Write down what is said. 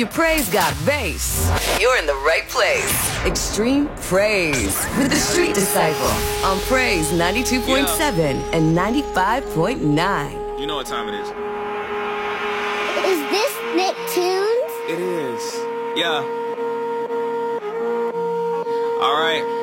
Your praise got bass. You're in the right place. Extreme Praise with the Street Disciple on Praise 92.7 and 95.9. You know what time it is. Is this Nicktoons? It is. Yeah. All right.